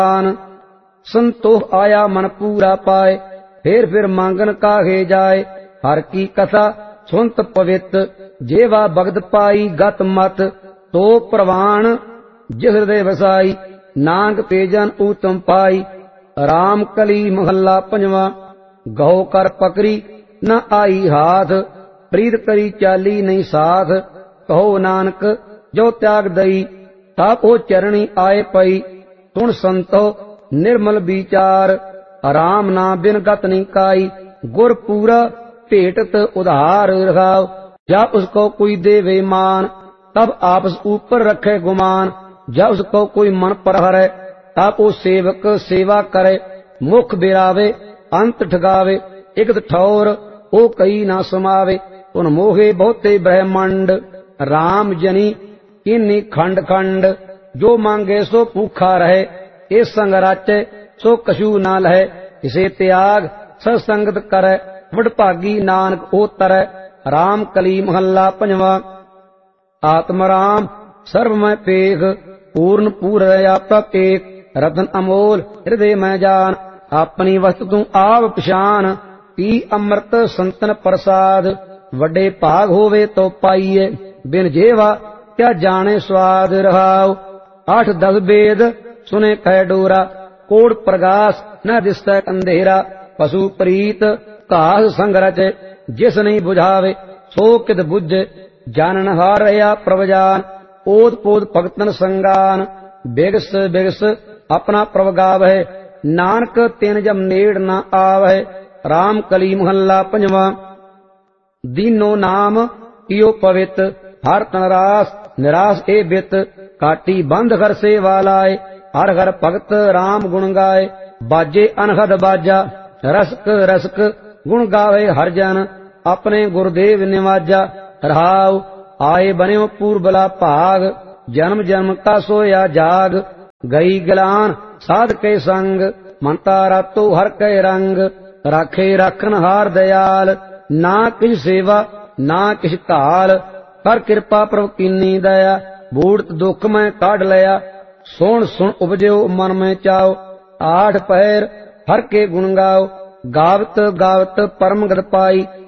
संतोष आया मन पूरा पाए, फिर मांगन काहे जाए। हर की कथा सुनत पवित, जेवा भगत पाई गत मत। तो प्रवाण जिस हृदय वसाई, नानक तेजन उत्तम पाई। राम कली महला पंजवा। गहो कर पकड़ी न आई हाथ, प्रीत करी चाली नहीं साथ। कहो नानक जो त्याग दई, ताप हो चरणी आए पई। सुन संतो निर्मल विचार, राम ना बिन गत नहीं काई। गुर पूरा भेटत उधार रखाव, जा उसको कोई देवे मान। तब आपस ऊपर रखे गुमान, जा उसको कोई मन पर हरे। तब वो सेवक सेवा करे, मुख बिरावे अंत ठगावे। इकत ठौर ओ कई ना समावे, तुन मोहे बहुते ब्रह्मंड। राम जनी किन्नी खंड खंड, जो मांगे सो भूखा रहे। इस संग राचे सो कछू ना लहे, इसे त्याग सत्संगत करे। वडभागी नानक ओ तरੈ। राम कली महला पंजवा। आत्म राम सर्व मैं पेख, पूर्ण पूर आपक एक। रतन अमोल हृदय में जान, अपनी वस्तु तू आप पछान। पी अमृत संतन प्रसाद, वड्डे भाग होवे तो पाइए। बिन जेवा क्या जाने स्वाद रहाव। 8-10 वेद सुने कह डोरा, कोड़ प्रगास न दिसतै अंधेरा। पशु प्रीत घास संग रचे, जिस नहीं बुझावे सो कित बुझे। जानन हार रहा प्रभ जान, ओत पोत भगतन संगान। बिगस बिगस अपना प्रभ गावै, नानक तिन जम नेड़ न आवै। राम कली महला पंजवा। दीनो नाम कियो पवित, हर तन रास निराश ए बित। काटी बंध घर से वालाए, हर घर भगत राम गुण गाए। बाजे अनहद बाजा, रसक रसक गुण गावे हर जन। अपने गुरुदेव निवाजा, रहाव आए बन्यो पूर्बला भाग। जन्म जन्म का सोया जाग, गई गलान साध के संग। मनता रातो हर कै रंग, राखे राखन हार दयाल। ना किछ सेवा ना किछ काल, कर कृपा प्रभ कीनी दया। बूढ़ दुख में काढ़ लया, सुन सुन उपजो मन में चाओ। 8 पैर हर के गुण गाओ, गावत गावत परम गत पाई।